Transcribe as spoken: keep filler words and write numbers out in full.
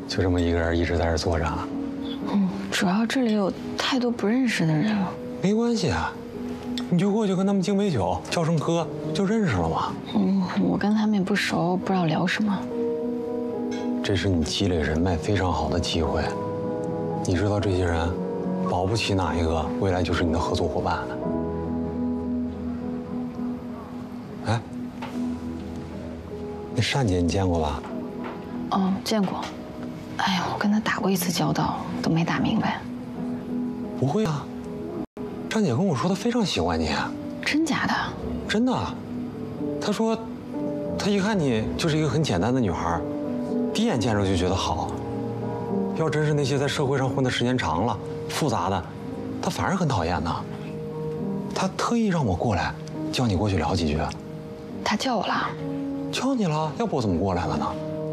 就这么一个人一直在这坐着啊？ 嗯，主要这里有太多不认识的人了。 没关系啊，你就过去跟他们敬杯酒，叫声哥，就认识了嘛。 嗯，我跟他们也不熟，不知道聊什么。 这是你积累人脉非常好的机会。你知道这些人，保不齐哪一个未来就是你的合作伙伴。哎，那单姐你见过吧？ 哦，见过。哎呀，我跟他打过一次交道，都没打明白。 不会啊，单姐跟我说她非常喜欢你。 真假的？ 真的。她说，她一看你就是一个很简单的女孩，第一眼见着就觉得好。要真是那些在社会上混的时间长了、复杂的，她反而很讨厌呢。她特意让我过来，叫你过去聊几句。 他叫我了？ 叫你了，要不我怎么过来了呢？